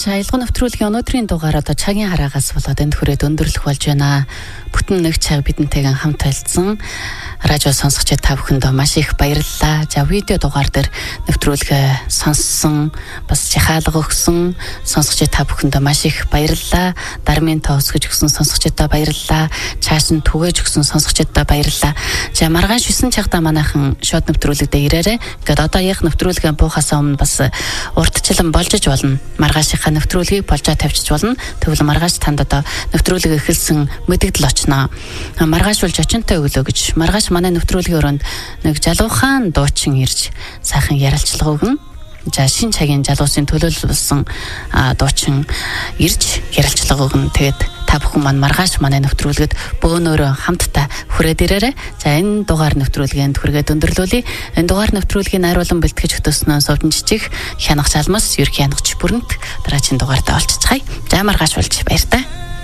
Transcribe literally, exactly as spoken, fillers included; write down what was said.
аялга нэвтрүүлгийн өнөөдрийн дугаар одоо цагийн хараагаас болоод энд хүрээд өндөрлөх болж байна. Бүтэн нэг цаг бидэнтэйгэн хамт байлцсан радио сонсогчид та бүхэндээ маш их баярлалаа. За видео дугаар дээр нэвтрүүлгээ сонссон, бас жихаалга өгсөн сонсогчид та бүхэндээ маш их баярлалаа. Дармын тоо өсгөж өгсөн сонсогчидаа баярлалаа. Чааш нь түгээж өгсөн сонсогчидаа баярлалаа. За маргааш шесть цагта манайхан шууд нэвтрүүлэгдээ ирээрэй. Ингээд одоо яг нэвтрүүлгээ буухаас өмнө бас урдчлан болж болно. Маргаашийнхаа нэвтрүүлгийг болжоо тавьчих болно. Тэгвэл маргааш танд одоо нэвтрүүлэг эхэлсэн мэдэгдэл очноо. Маргааш бол очинтой өглөө гэж. Маргааш манай нэвтрүүлгийн өрөөнд нэг залуухан дуучин ирж сайхан ярилцлага өгнө. За шин цагийн залуусын төлөөлөлсөн дуучин ирж ярилцлага өгнө. Тэгээд та бүхэн маань маргааш манай нэвтрүүлгэд бөөнөрөө хамтдаа хүрээд ирээрэй. За энэ дугаар нэвтрүүлгэнд хүргээд өндөрлүүлье. Энэ дугаар нэвтрүүлгийн найруулан бэлтгэж хөтөснөө Совдон Жижиг, Хянах Жалмас, Ерхий Хянагч Бүрэнт дараагийн дугаартаа олцгаая. За маргааш болж баяртай.